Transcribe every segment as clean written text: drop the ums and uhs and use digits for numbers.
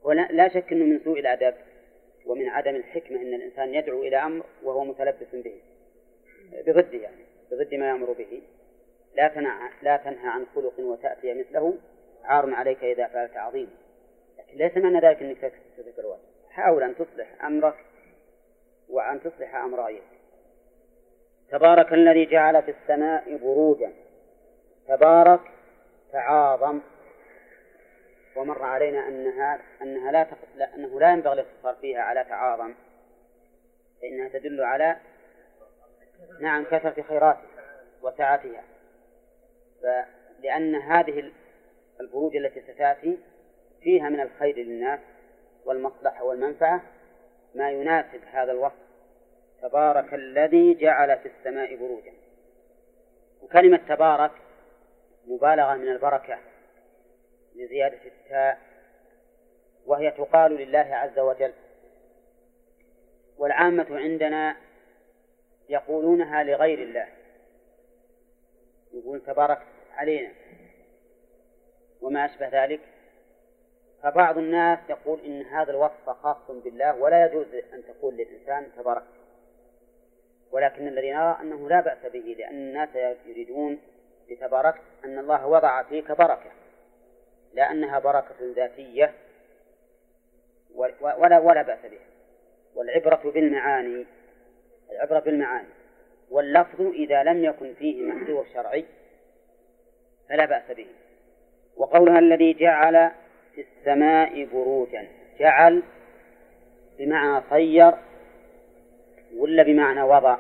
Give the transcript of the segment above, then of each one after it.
لا شك أنه من سوء الأدب ومن عدم الحكمة أن الإنسان يدعو إلى أمر وهو متلبس به بضده، يعني بضد ما يأمر به. لا تنهى عن خلق وتأتي مثله، عار عليك إذا فعلت عظيم. لكن ليس معنى ذلك أنك تذكر الواجب. حاول أن تصلح أمرك وأن تصلح أمر غيرك. تبارك الذي جعل في السماء بروجا. تبارك تعاظم، ومر علينا أنه لا ينبغي الاقتصار فيها على تعاظم، فإنها تدل على كثرة خيراتها وسعتها. لأن هذه البروج التي ستأتي فيها من الخير للناس والمصلحة والمنفعة ما يناسب هذا الوصف. تبارك الذي جعل في السماء بروجا. وكلمة تبارك مبالغة من البركة لزيادة التاء، وهي تقال لله عز وجل، والعامة عندنا يقولونها لغير الله، يقول تبارك علينا وما أشبه ذلك. فبعض الناس يقول إن هذا الوصف خاص بالله ولا يجوز أن تقول للإنسان تبارك، ولكن الذي نرى أنه لا بأس به، لأن الناس يريدون بتبارك أن الله وضع فيك بركة، لا أنها بركة ذاتية ولا بأس بها. والعبرة بالمعاني، واللفظ إذا لم يكن فيه محذور شرعي فلا بأس به. وقولها الذي جعل في السماء بروجا، جعل بمعنى صير ولا بمعنى وضع؟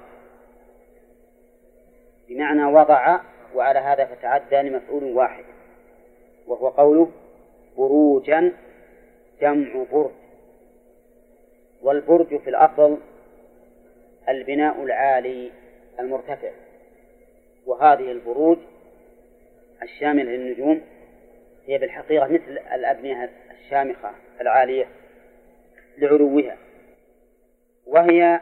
بمعنى وضع، وعلى هذا فتعدى لمفعول واحد، وهو قوله بروجا جمع برج. والبرج في الأصل البناء العالي المرتفع، وهذه البروج الشاملة للنجوم هي بالحقيقة مثل الأبنية الشامخة العالية لعلوها، وهي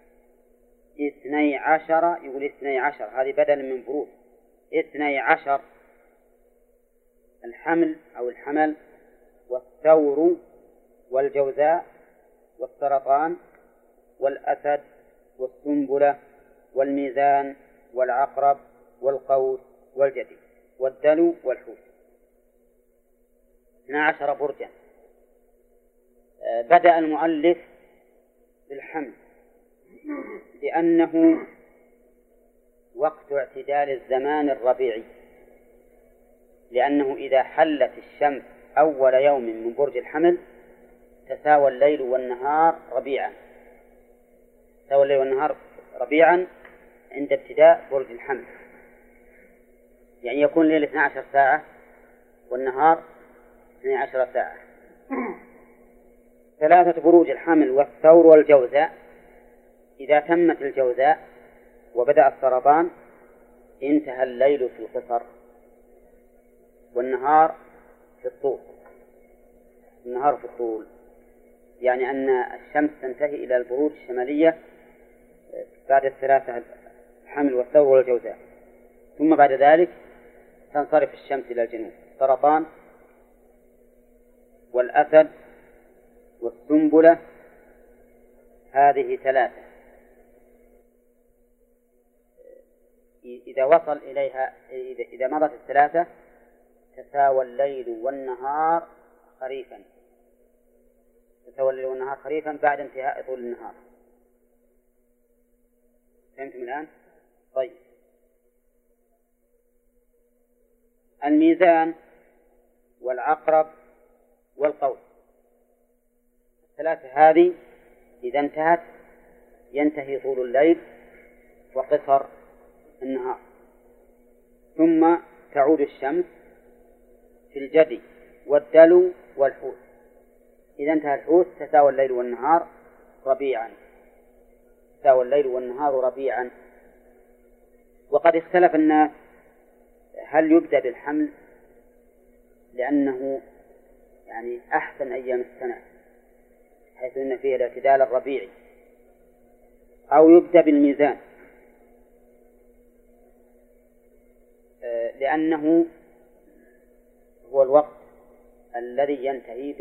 12. يقول 12، هذه بدل من بروج. 12 الحمل أو الحمل والثور والجوزاء والسرطان والأسد والسنبلة والميزان والعقرب والقوس والجدي والدلو والحوت. 12 برجا. بدأ المؤلف بالحمل لأنه وقت اعتدال الزمان الربيعي، لأنه إذا حلت الشمس أول يوم من برج الحمل تساوى الليل والنهار ربيعا عند ابتداء برج الحمل، يعني يكون الليل 12 ساعة والنهار 12 ساعة. 3 بروج الحمل والثور والجوزاء، إذا تمت الجوزاء وبدأ السرطان انتهى الليل في القصر والنهار في الطول. يعني أن الشمس تنتهي إلى البروج الشمالية بعد 3 الحمل والثور والجوزاء، ثم بعد ذلك تنصرف الشمس إلى الجنوب. السرطان والأسد والسنبلة، هذه 3 إذا وصل إليها، إذا مضت 3 تساوى الليل والنهار خريفا بعد انتهاء طول النهار. فهمتم الآن؟ طيب. الميزان والعقرب والقوس، 3 هذه إذا انتهت ينتهي طول الليل وقصر النهار، ثم تعود الشمس في الجدي والدلو والحوت. إذا انتهى الحوت تساوى الليل والنهار ربيعا. وقد اختلف الناس هل يبدأ بالحمل لأنه يعني أحسن أيام السنة حيث أن فيه الاعتدال الربيعي، أو يبدأ بالميزان لأنه هو الوقت الذي ينتهي